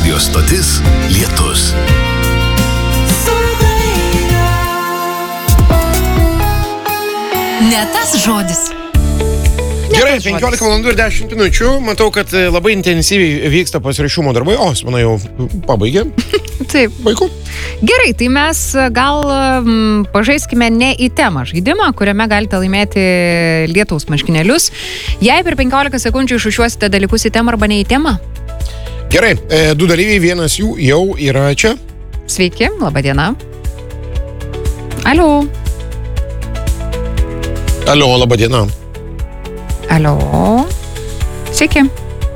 Radio stotis Lietus. Ne tas žodis. Gerai, 15 valandų ir 10 minučių. Matau, kad labai intensyviai vyksta pasirašymo darbai. O, Simona jau pabaigė. Taip. Vaikų. Gerai, tai mes gal pažaiskime ne į temą žaidimą, kuriame galite laimėti lietaus marškinėlius. Jei per 15 sekundžių išrūšiuosite dalykus į temą arba ne į temą. Gerai, du dalyviai, vienas jų jau yra čia. Sveiki, laba diena. Alio. Alio, laba diena. Alio. Sveiki.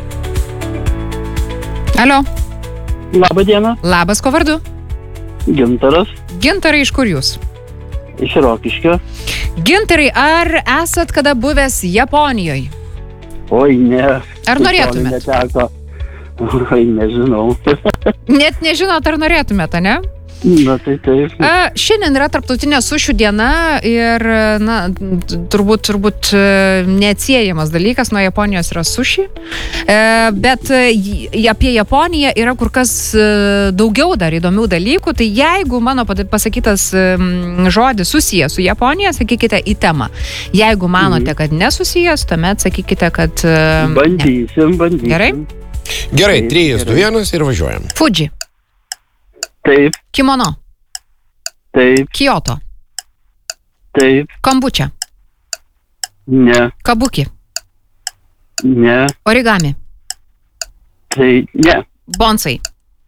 Alio. Labą dieną. Labas, ko vardu? Gintaras. Gintarai, iš kur jūs? Iš Rokiškio. Gintarai, ar esat kada buvęs Japonijoje? Oi, ne. Ar norėtumėt? Neteko. Oi, nežinau. Net nežinot, ar norėtumėt, ne? Na, tai taip. Šiandien yra tarptautinė sušių diena ir, na, turbūt neatsiejamas dalykas nuo Japonijos yra suši. Bet apie Japoniją yra kur kas daugiau dar įdomių dalykų. Tai jeigu mano pasakytas žodis susijęs su Japonija, sakykite į temą. Jeigu manote, kad nesusijęs, tuomet sakykite, kad... Bandysim. Gerai? Gerai, 3, 2, 1 ir važiuojam. Fuji. Taip. Kimono. Taip. Kyoto. Taip. Kombučia. Ne. Kabuki. Ne. Origami. Tai ne. Bonsai.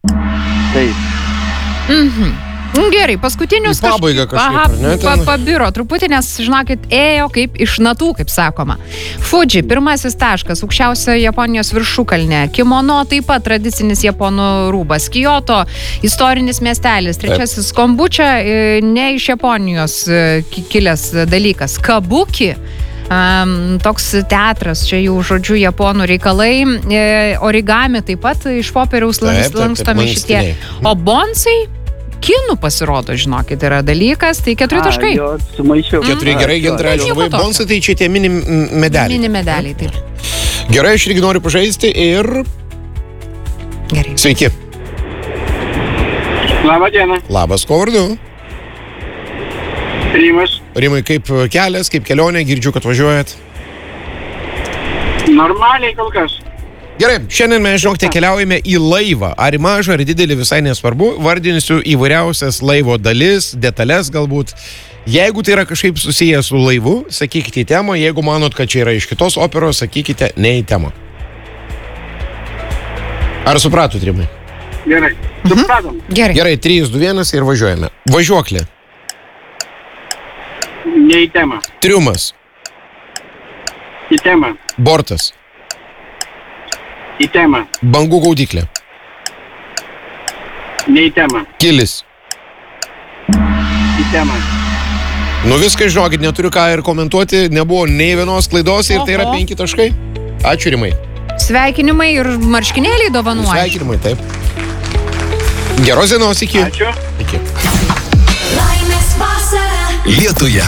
Taip. Gerai, paskutinius Pabaiga kažkaip, ar ne? Pabiro truputį, nes, žinokit, ėjo kaip iš natų, kaip sakoma. Fuji, pirmasis taškas, aukščiausia Japonijos viršukalnė. Kimono, taip pat tradicinis japonų rūbas. Kyoto, istorinis miestelis. Trečiasis kombučia, ne iš Japonijos kilęs dalykas. Kabuki. Toks teatras, čia jau žodžiu japonų reikalai. Origami taip pat iš popieriaus lankstomi šitie. O bonsai? Kinų pasirodo, žinokit, yra dalykas, tai 4 taškai. Jo, sumaišiau. 4 gerai, Gintarai, labai bonsai, tai čia tie mini medaliai. Mini medaliai, taip. Gerai, aš irgi noriu pažaisti ir... Gerai. Sveiki. Labą dieną. Labas, ko vardu? Rimas. Rimai, kaip kelias, kaip kelionė, girdžiu, kad važiuojat. Normaliai kol kas. Gerai, šiandien mes, žinokite, keliaujame į laivą. Ar į mažą, ar didelį, visai nesvarbu. Vardinsiu įvairiausias laivo dalis, detalės galbūt. Jeigu tai yra kažkaip susijęs su laivu, sakykite į temą. Jeigu manot, kad čia yra iš kitos operos, sakykite ne į temą. Ar supratot, Rimai? Gerai. Supratom. Gerai. 3, 2, 1 ir važiuojame. Važiuoklė. Ne į temą. Triumas. Į temą. Bortas. Į temą. Bangų gaudyklė. Ne į temą. Kilis. Į temą. Nu viską žinokit, neturiu ką ir komentuoti. Nebuvo nei vienos klaidos ir tai yra 5 taškai. Ačiū, Rimai. Sveikinimai ir marškinėliai dovanuoja. Sveikinimai, taip. Geros dienos, iki. Ačiū. Iki. Laimės vasara. Lietuje.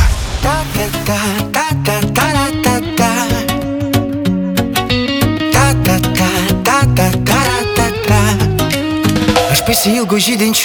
Aš pasiilgau žydinčių